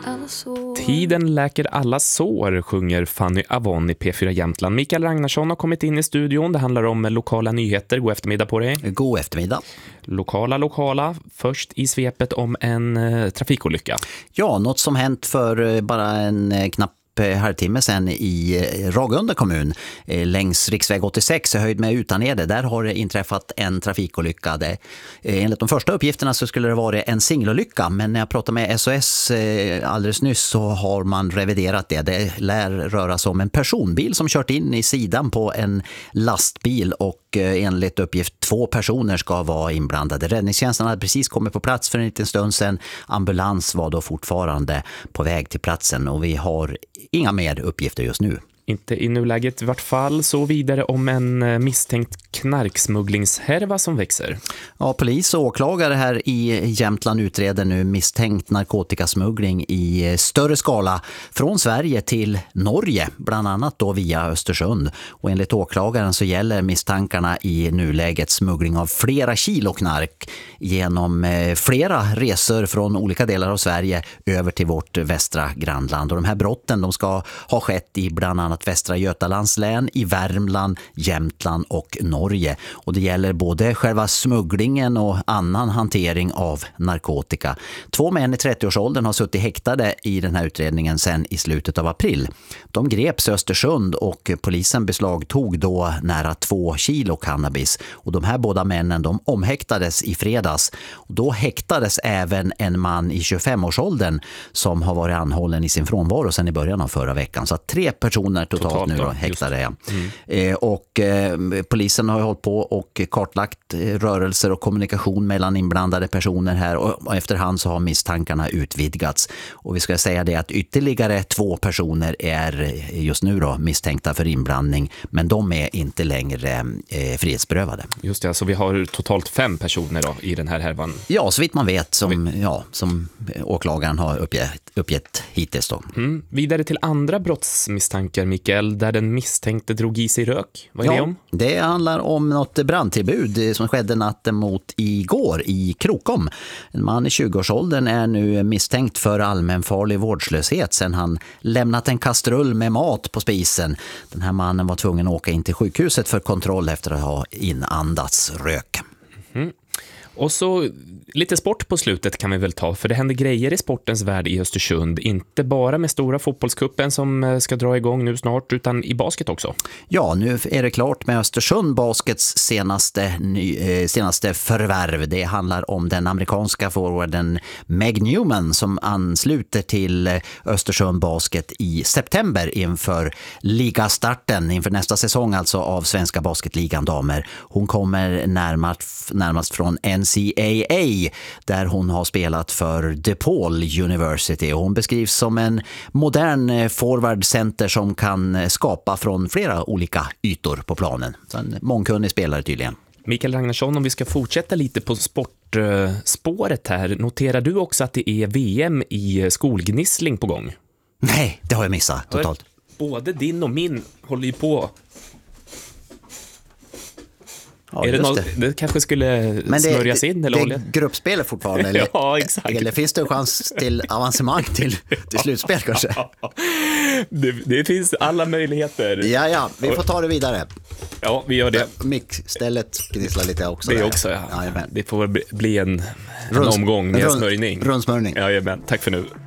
alla sår. Tiden läker alla sår, sjunger Fanny Avon i P4 Jämtland. Mikael Ragnarsson har kommit in i studion. Det handlar om lokala nyheter. God eftermiddag på dig. God eftermiddag. Lokala. Först i svepet om en trafikolycka. Ja, något som hänt för bara en knapp halvtimme sedan i Ragunda kommun längs riksväg 86 höjd med Utanede. Där har det inträffat en trafikolycka. Enligt de första uppgifterna så skulle det vara en singelolycka, men när jag pratade med SOS alldeles nyss så har man reviderat det. Det lär röra sig om en personbil som kört in i sidan på en lastbil och enligt uppgift 2 personer ska vara inblandade. Räddningstjänsten hade precis kommit på plats för en liten stund sedan. Ambulans var då fortfarande på väg till platsen och vi har inga mer uppgifter just nu. Inte i nuläget i vart fall. Så vidare om en misstänkt knarksmugglingshärva som växer. Ja, polis och åklagare här i Jämtland utreder nu misstänkt narkotikasmuggling i större skala från Sverige till Norge, bland annat då via Östersund. Och enligt åklagaren så gäller misstankarna i nuläget smuggling av flera kilo knark genom flera resor från olika delar av Sverige över till vårt västra grannland. Och de här brotten de ska ha skett i bland annat Västra Götalands län, i Värmland, Jämtland och Norge. Och det gäller både själva smugglingen och annan hantering av narkotika. 2 män i 30-årsåldern har suttit häktade i den här utredningen sedan i slutet av april. De greps i Östersund och polisen beslagtog då nära 2 kilo cannabis. Och de här båda männen de omhäktades i fredags. Och då häktades även en man i 25-årsåldern som har varit anhållen i sin frånvaro sedan i början av förra veckan. Så att 3 personer totalt nu då, häktade. Och polisen har hållit på och kartlagt rörelser och kommunikation mellan inblandade personer här och efterhand så har misstankarna utvidgats. Och vi ska säga det att ytterligare 2 personer är just nu då misstänkta för inblandning, men de är inte längre frihetsberövade. Just det, så vi har totalt 5 personer då i den här härvan. Ja, så vitt man vet som åklagaren har uppgett hittills då. Vidare till andra brottsmisstankar, Mikael, där den misstänkte drog i sig rök. Vad är det om? Det handlar om något brandtillbud som skedde natten mot igår i Krokom. En man i 20-årsåldern är nu misstänkt för allmänfarlig vårdslöshet sedan han lämnat en kastrull med mat på spisen. Den här mannen var tvungen att åka in till sjukhuset för kontroll efter att ha inandats rök. Och så lite sport på slutet kan vi väl ta, för det händer grejer i sportens värld i Östersund. Inte bara med stora fotbollskuppen som ska dra igång nu snart, utan i basket också. Ja, nu är det klart med Östersund Baskets senaste förvärv. Det handlar om den amerikanska forwarden Meg Newman som ansluter till Östersund Basket i september inför ligastarten, inför nästa säsong alltså av Svenska Basketligan damer. Hon kommer närmast från NCAA där hon har spelat för DePaul University och hon beskrivs som en modern forwardcenter som kan skapa från flera olika ytor på planen. Så en mångkunnig spelare tydligen. Mikael Ragnarsson, om vi ska fortsätta lite på sportspåret här, noterar du också att det är VM i skolgnissling på gång? Nej, det har jag missat totalt. Både din och min håller ju på. Ja, är det det kanske skulle smörjas in eller det är gruppspel fortfarande eller? Ja, exakt. Eller finns det en chans till avancemang till slutspel kanske? Det finns alla möjligheter. Ja, vi får ta det vidare. Ja, vi gör det. Mixstället gnisslar lite också. Det också, ja. Det får bli en omgång med smörjning. Rundsmörjning. Ja, tack för nu.